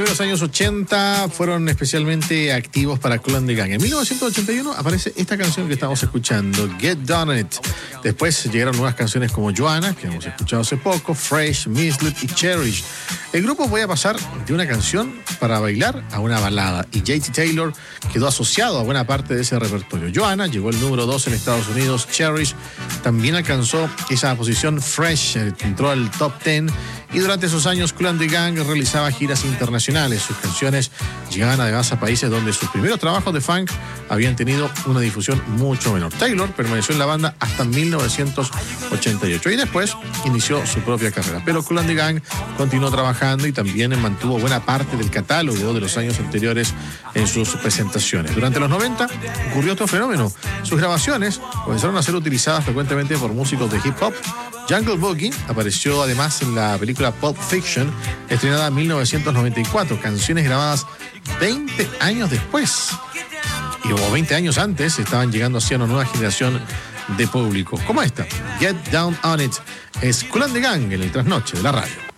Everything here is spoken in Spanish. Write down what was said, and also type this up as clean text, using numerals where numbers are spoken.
En los años 80 fueron especialmente activos para Kool and the Gang. En 1981 aparece esta canción que estamos escuchando, Get Done It. Después llegaron nuevas canciones como Joanna, que hemos escuchado hace poco, Fresh, Misled y Cherish. El grupo voy a pasar de una canción para bailar a una balada, y J.T. Taylor quedó asociado a buena parte de ese repertorio. Joanna llegó al número 2 en Estados Unidos, Cherish también alcanzó esa posición, Fresh entró al top 10, y durante esos años Kool and the Gang realizaba giras internacionales. Sus canciones llegaban además a países donde sus primeros trabajos de funk habían tenido una difusión mucho menor. Taylor permaneció en la banda hasta 1988 y después inició su propia carrera. Pero Kool and the Gang continuó trabajando y también mantuvo buena parte del catálogo de los años anteriores en sus presentaciones. Durante los 90 ocurrió otro fenómeno. Sus grabaciones comenzaron a ser utilizadas frecuentemente por músicos de hip hop. Jungle Boogie apareció además en la película Pulp Fiction, estrenada en 1994, canciones grabadas 20 años después. Y como 20 años antes estaban llegando hacia una nueva generación de público, como esta. Get Down On It es Kool and the Gang en el trasnoche de la radio.